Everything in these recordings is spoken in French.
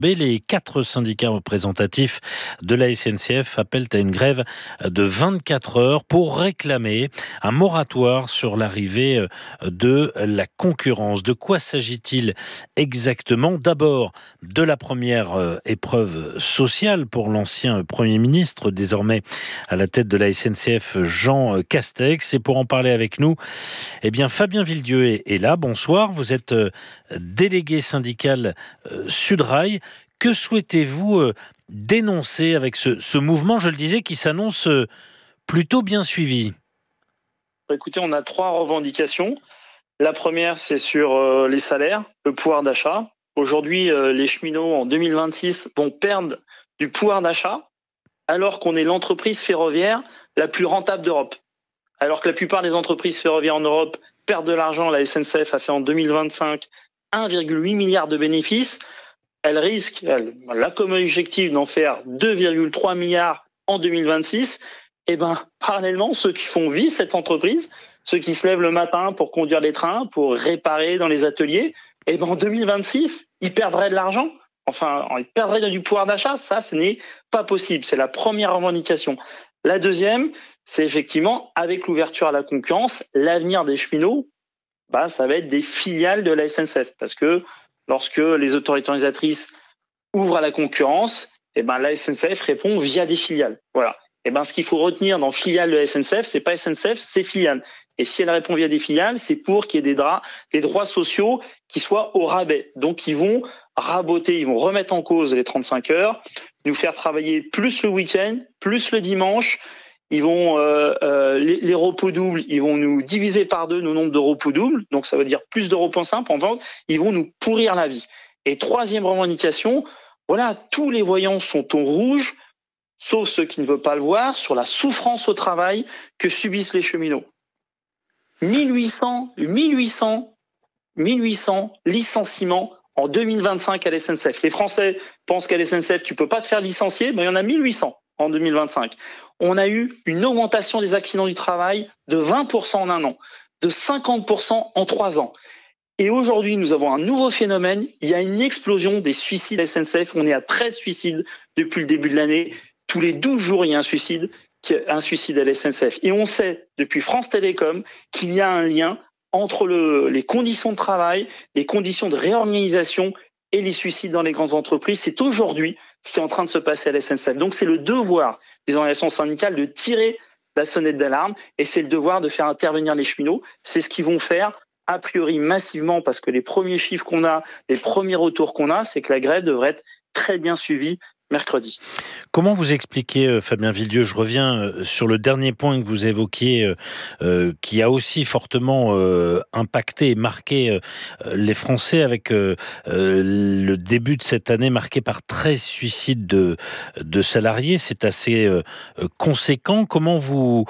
Mais les 4 syndicats représentatifs de la SNCF appellent à une grève de 24 heures pour réclamer un moratoire sur l'arrivée de la concurrence. De quoi s'agit-il exactement? D'abord, de la première épreuve sociale pour l'ancien Premier ministre, désormais à la tête de la SNCF, Jean Castex. Et pour en parler avec nous, Fabien Villedieu est là. Bonsoir, vous êtes délégué syndical Sudrail. Que souhaitez-vous dénoncer avec ce mouvement, je le disais, qui s'annonce plutôt bien suivi? Écoutez, on a 3 revendications. La première, c'est sur les salaires, le pouvoir d'achat. Aujourd'hui, les cheminots, en 2026, vont perdre du pouvoir d'achat alors qu'on est l'entreprise ferroviaire la plus rentable d'Europe. Alors que la plupart des entreprises ferroviaires en Europe perdent de l'argent, la SNCF a fait en 2025 1,8 milliard de bénéfices. Elle risque, elle a comme objectif d'en faire 2,3 milliards en 2026. Parallèlement, ceux qui font vivre cette entreprise, ceux qui se lèvent le matin pour conduire les trains, pour réparer dans les ateliers, en 2026, ils perdraient de l'argent. Enfin, ils perdraient du pouvoir d'achat. Ça, ce n'est pas possible. C'est la première revendication. La deuxième, c'est effectivement, avec l'ouverture à la concurrence, l'avenir des cheminots, ça va être des filiales de la SNCF. Parce que lorsque les autorités organisatrices ouvrent à la concurrence, la SNCF répond via des filiales. Voilà. Ce qu'il faut retenir dans filiale de la SNCF, c'est pas SNCF, c'est filiale. Et si elle répond via des filiales, c'est pour qu'il y ait des droits sociaux qui soient au rabais. Donc, ils vont raboter, ils vont remettre en cause les 35 heures, nous faire travailler plus le week-end, plus le dimanche. Ils vont les repos doubles, ils vont nous diviser par 2 nos nombres de repos doubles. Donc, ça veut dire plus de repos simples. En vente, ils vont nous pourrir la vie. Et troisième revendication, voilà, tous les voyants sont au rouge, sauf ceux qui ne veulent pas le voir, sur la souffrance au travail que subissent les cheminots. 1800 licenciements en 2025 à la SNCF. Les Français pensent qu'à la SNCF, tu ne peux pas te faire licencier, il y en a 1800 en 2025. On a eu une augmentation des accidents du travail de 20% en 1 an, de 50% en 3 ans. Et aujourd'hui, nous avons un nouveau phénomène. Il y a une explosion des suicides à la SNCF. On est à 13 suicides depuis le début de l'année. Tous les 12 jours, il y a un suicide à la SNCF. Et on sait, depuis France Télécom, qu'il y a un lien entre les conditions de travail, les conditions de réorganisation et les suicides dans les grandes entreprises. C'est aujourd'hui ce qui est en train de se passer à la SNCF. Donc, c'est le devoir des organisations syndicales de tirer la sonnette d'alarme et c'est le devoir de faire intervenir les cheminots. C'est ce qu'ils vont faire a priori massivement parce que les premiers chiffres qu'on a, les premiers retours qu'on a, c'est que la grève devrait être très bien suivie mercredi. Comment vous expliquez, Fabien Villedieu, je reviens sur le dernier point que vous évoquiez, qui a aussi fortement impacté et marqué les Français avec le début de cette année marqué par 13 suicides de salariés. C'est assez conséquent. Comment vous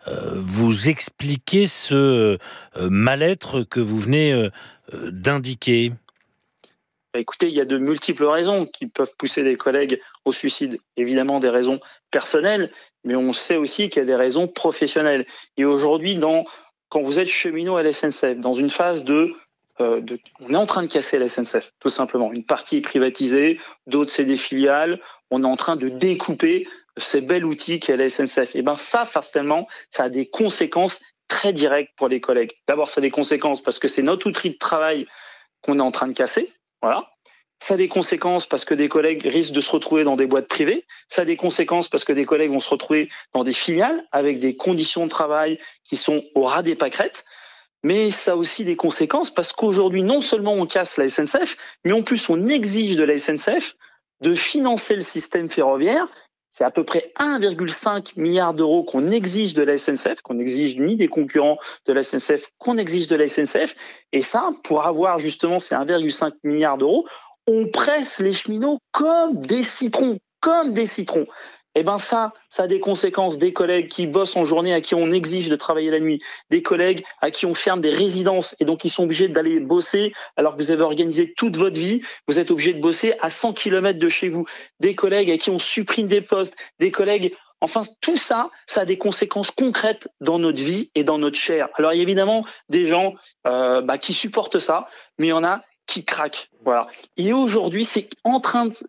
expliquez ce mal-être que vous venez d'indiquer? Écoutez, il y a de multiples raisons qui peuvent pousser des collègues au suicide. Évidemment, des raisons personnelles, mais on sait aussi qu'il y a des raisons professionnelles. Et aujourd'hui, quand vous êtes cheminot à la SNCF, dans une phase on est en train de casser la SNCF, tout simplement. Une partie est privatisée, d'autres c'est des filiales. On est en train de découper ces bels outils qu'est la SNCF. Ça, forcément, ça a des conséquences très directes pour les collègues. D'abord, ça a des conséquences parce que c'est notre outil de travail qu'on est en train de casser. Voilà. Ça a des conséquences parce que des collègues risquent de se retrouver dans des boîtes privées. Ça a des conséquences parce que des collègues vont se retrouver dans des filiales avec des conditions de travail qui sont au ras des pâquerettes. Mais ça a aussi des conséquences parce qu'aujourd'hui, non seulement on casse la SNCF, mais en plus on exige de la SNCF de financer le système ferroviaire. C'est à peu près 1,5 milliard d'euros qu'on exige de la SNCF, qu'on n'exige ni des concurrents de la SNCF, qu'on exige de la SNCF. Et ça, pour avoir justement ces 1,5 milliard d'euros, on presse les cheminots comme des citrons, Ça a des conséquences. Des collègues qui bossent en journée, à qui on exige de travailler la nuit. Des collègues à qui on ferme des résidences et donc ils sont obligés d'aller bosser alors que vous avez organisé toute votre vie. Vous êtes obligés de bosser à 100 km de chez vous. Des collègues à qui on supprime des postes. Des collègues... Enfin, tout ça, ça a des conséquences concrètes dans notre vie et dans notre chair. Alors, il y a évidemment des gens qui supportent ça, mais il y en a qui craquent. Voilà. Et aujourd'hui, c'est en train